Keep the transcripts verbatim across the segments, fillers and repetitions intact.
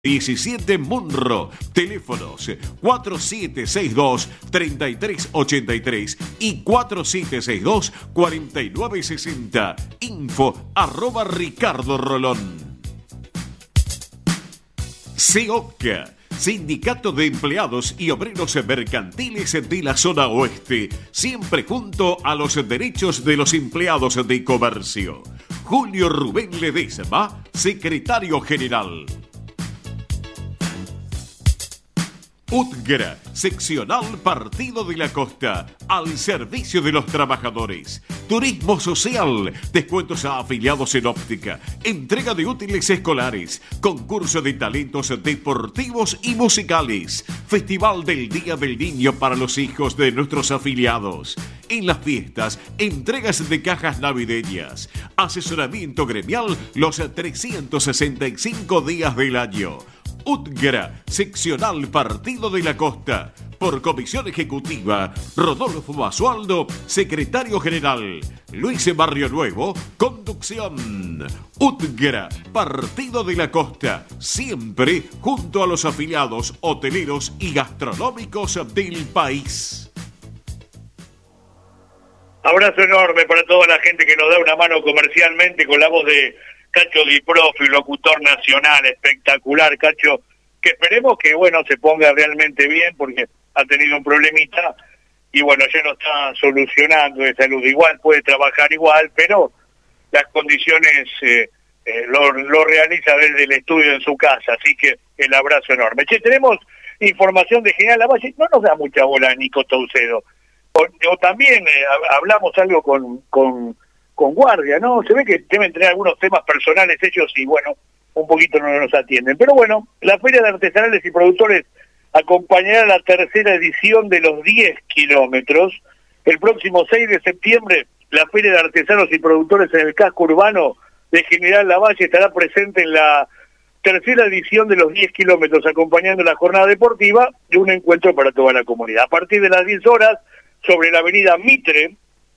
diecisiete Munro, teléfonos cuatro siete seis dos, tres tres ocho tres y cuatro siete seis dos, cuatro nueve seis cero, info arroba Ricardo Rolón. SEOCA, Sindicato de Empleados y Obreros Mercantiles de la Zona Oeste, siempre junto a los derechos de los empleados de comercio. Julio Rubén Ledesma, secretario general. UTGRA, seccional Partido de la Costa, al servicio de los trabajadores. Turismo social, descuentos a afiliados en óptica, entrega de útiles escolares, concurso de talentos deportivos y musicales, Festival del Día del Niño para los hijos de nuestros afiliados. En las fiestas, entregas de cajas navideñas, asesoramiento gremial los trescientos sesenta y cinco días del año. UTGRA, seccional Partido de la Costa. Por comisión ejecutiva, Rodolfo Basualdo, secretario general. Luis Barrio Nuevo, conducción. UTGRA, Partido de la Costa, siempre junto a los afiliados hoteleros y gastronómicos del país. Abrazo enorme para toda la gente que nos da una mano comercialmente con la voz de Cacho Di Profi, locutor nacional, espectacular, Cacho, que esperemos que, bueno, se ponga realmente bien porque ha tenido un problemita y, bueno, ya no está solucionando de salud. Igual puede trabajar igual, pero las condiciones eh, eh, lo, lo realiza desde el estudio en su casa, así que el abrazo enorme. Che, tenemos información de General Lavalle, no nos da mucha bola Nico Toucedo, o, o también eh, hablamos algo con... con con guardia, ¿no? Se ve que deben tener algunos temas personales ellos y, bueno, un poquito no nos atienden. Pero bueno, la Feria de Artesanales y Productores acompañará la tercera edición de los diez kilómetros. El próximo seis de septiembre, la Feria de Artesanos y Productores en el casco urbano de General Lavalle estará presente en la tercera edición de los diez kilómetros, acompañando la jornada deportiva y un encuentro para toda la comunidad. A partir de las diez horas, sobre la avenida Mitre,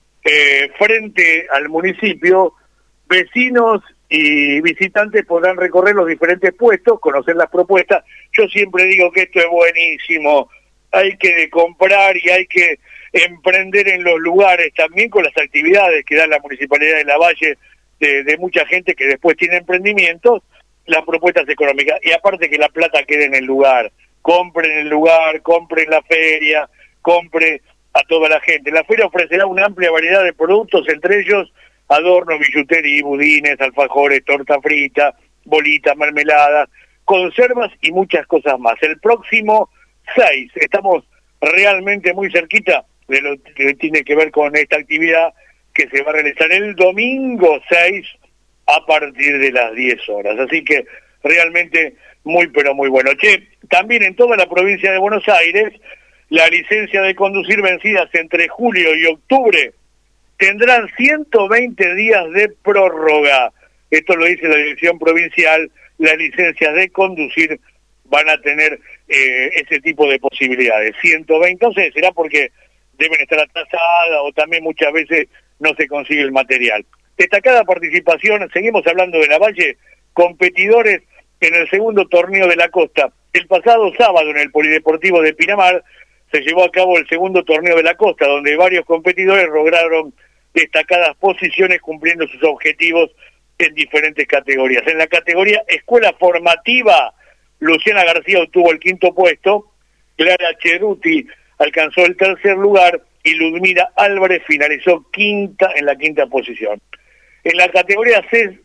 Eh, frente al municipio, vecinos y visitantes podrán recorrer los diferentes puestos, conocer las propuestas. Yo siempre digo que esto es buenísimo, hay que comprar y hay que emprender en los lugares, también con las actividades que da la Municipalidad de Lavalle, de, de mucha gente que después tiene emprendimientos, las propuestas económicas, y aparte que la plata quede en el lugar, compren el lugar, compren la feria, compren a toda la gente. La feria ofrecerá una amplia variedad de productos, entre ellos adornos, billutería, budines, alfajores, torta frita, bolitas, mermeladas, conservas y muchas cosas más. El próximo seis, estamos realmente muy cerquita de lo que tiene que ver con esta actividad que se va a realizar el domingo seis a partir de las diez horas. Así que realmente muy pero muy bueno. Che, también en toda la provincia de Buenos Aires, la licencia de conducir vencidas entre julio y octubre tendrán ciento veinte días de prórroga. Esto lo dice la Dirección Provincial. Las licencias de conducir van a tener eh, ese tipo de posibilidades. ciento veinte, entonces será porque deben estar atrasadas o también muchas veces no se consigue el material. Destacada participación, seguimos hablando de Lavalle, competidores en el segundo torneo de la costa. El pasado sábado en el Polideportivo de Pinamar se llevó a cabo el segundo torneo de la costa, donde varios competidores lograron destacadas posiciones cumpliendo sus objetivos en diferentes categorías. En la categoría Escuela Formativa, Luciana García obtuvo el quinto puesto, Clara Cheruti alcanzó el tercer lugar y Ludmila Álvarez finalizó quinta en la quinta posición. En la categoría C,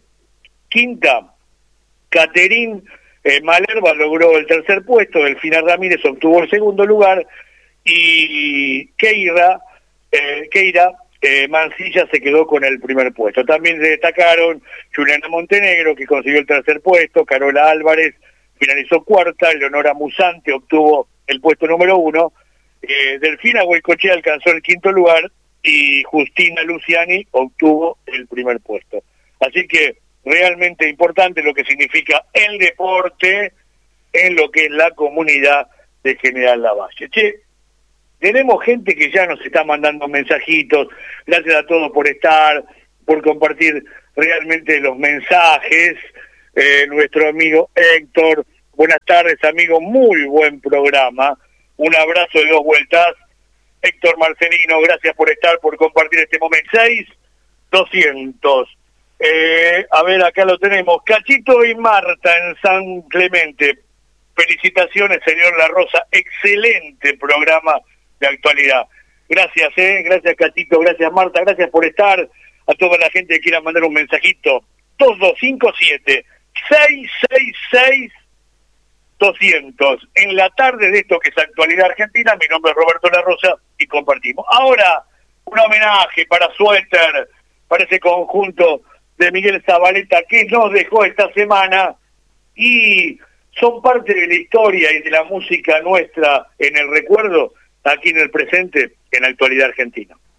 quinta, Caterín eh, Malerva logró el tercer puesto, Delfina Ramírez obtuvo el segundo lugar, y Keira, eh, Keira eh, Mancilla se quedó con el primer puesto. También se destacaron Juliana Montenegro, que consiguió el tercer puesto, Carola Álvarez finalizó cuarta, Leonora Musante obtuvo el puesto número uno, eh, Delfina Huaycochea alcanzó el quinto lugar y Justina Luciani obtuvo el primer puesto. Así que realmente importante lo que significa el deporte en lo que es la comunidad de General Lavalle. Che, tenemos gente que ya nos está mandando mensajitos, gracias a todos por estar, por compartir realmente los mensajes, eh, nuestro amigo Héctor, Buenas tardes, amigo, muy buen programa. Un abrazo de dos vueltas. Héctor Marcelino, gracias por estar, por compartir este momento. seis doscientos. Eh, a ver, acá lo tenemos. Cachito y Marta en San Clemente. Felicitaciones, señor La Rosa. Excelente programa de actualidad. Gracias, eh. Gracias, Cachito. Gracias, Marta. Gracias por estar. A toda la gente que quiera mandar un mensajito. dos dos cinco siete, seis seis seis, doscientos. En la tarde de esto que es Actualidad Argentina, mi nombre es Roberto La Rosa y compartimos. Ahora, un homenaje para Suéter, para ese conjunto de Miguel Zabaleta que nos dejó esta semana y son parte de la historia y de la música nuestra en el recuerdo, aquí en el presente, en Actualidad Argentina.